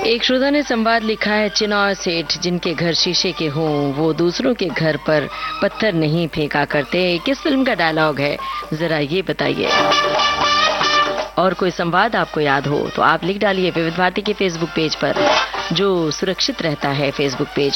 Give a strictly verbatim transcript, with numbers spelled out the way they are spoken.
एक श्रोता ने संवाद लिखा है, चिनौर सेठ जिनके घर शीशे के हों वो दूसरों के घर पर पत्थर नहीं फेंका करते। किस फिल्म का डायलॉग है, जरा ये बताइए। और कोई संवाद आपको याद हो तो आप लिख डालिए विविध भारती के फेसबुक पेज पर, जो सुरक्षित रहता है फेसबुक पेज